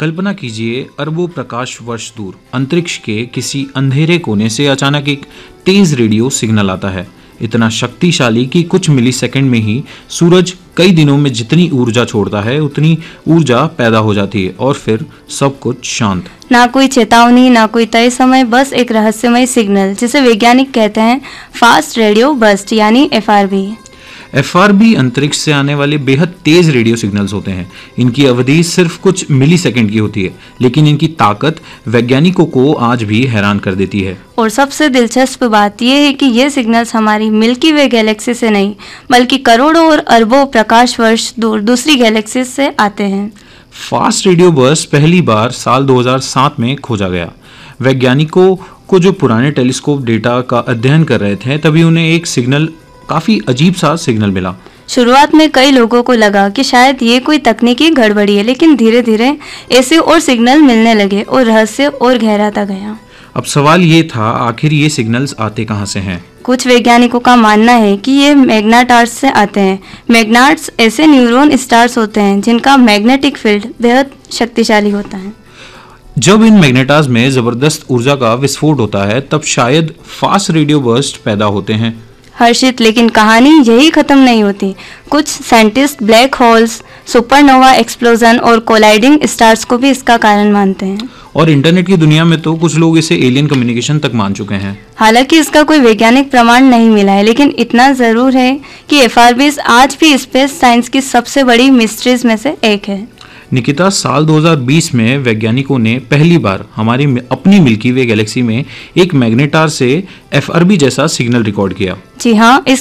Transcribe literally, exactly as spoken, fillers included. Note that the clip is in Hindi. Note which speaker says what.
Speaker 1: कल्पना कीजिए, अरबों प्रकाश वर्ष दूर अंतरिक्ष के किसी अंधेरे कोने से अचानक एक तेज रेडियो सिग्नल आता है, इतना शक्तिशाली कि कुछ मिलीसेकंड में ही सूरज कई दिनों में जितनी ऊर्जा छोड़ता है उतनी ऊर्जा पैदा हो जाती है और फिर सब कुछ शांत।
Speaker 2: ना कोई चेतावनी, ना कोई तय समय, बस एक रहस्यमय सिग्नल जिसे वैज्ञानिक कहते हैं फास्ट रेडियो बर्स्ट यानी F R B.
Speaker 1: F R B अंतरिक्ष से आने वाले बेहद तेज रेडियो सिग्नल्स होते हैं। इनकी अवधि सिर्फ कुछ मिलीसेकंड की होती है, लेकिन इनकी ताकत वैज्ञानिकों को आज भी हैरान कर देती है।
Speaker 2: और सबसे दिलचस्प बात यह है कि ये सिग्नल्स हमारी मिल्की वे गैलेक्सी से नहीं, बल्कि करोड़ों और अरबों प्रकाश वर्ष दूर दूसरी गैलेक्सी से आते हैं।
Speaker 1: फास्ट रेडियो बर्स्ट पहली बार साल दो हज़ार सात में खोजा गया। वैज्ञानिकों को जो पुराने टेलीस्कोप डेटा का अध्ययन कर रहे थे, तभी उन्हें एक सिग्नल, काफी अजीब सा सिग्नल मिला।
Speaker 2: शुरुआत में कई लोगों को लगा कि शायद ये कोई तकनीकी गड़बड़ी है, लेकिन धीरे धीरे ऐसे और सिग्नल मिलने लगे और रहस्य और गहराता गया।
Speaker 1: अब सवाल ये था, आखिर ये सिग्नल्स आते कहाँ से हैं?
Speaker 2: कुछ वैज्ञानिकों का मानना है कि ये मैग्नेटार्स से आते हैं। मैग्नेट्स ऐसे न्यूरॉन स्टार्स होते हैं जिनका मैग्नेटिक फील्ड बेहद शक्तिशाली होता है।
Speaker 1: जब इन मैग्नेटार्स में जबरदस्त ऊर्जा का विस्फोट होता है, तब शायद फास्ट रेडियो बर्स्ट पैदा होते हैं।
Speaker 2: हर्षित, लेकिन कहानी यही खत्म नहीं होती। कुछ scientist black holes, supernova explosion और कोलाइडिंग स्टार्स को भी इसका कारण मानते हैं।
Speaker 1: और इंटरनेट की दुनिया में तो कुछ लोग इसे एलियन कम्युनिकेशन तक मान चुके हैं।
Speaker 2: हालांकि इसका कोई वैज्ञानिक प्रमाण नहीं मिला है, लेकिन इतना जरूर है कि एफ आर बी आज भी स्पेस साइंस की सबसे बड़ी मिस्ट्रीज में से एक है।
Speaker 1: निकिता, साल दो हज़ार बीस में वैज्ञानिकों ने पहली बार हमारी अपनी मिल्की वे गैलेक्सी में एक मैग्नेटार से एफ आर बी जैसा सिग्नल रिकॉर्ड किया।
Speaker 2: जी हाँ, इस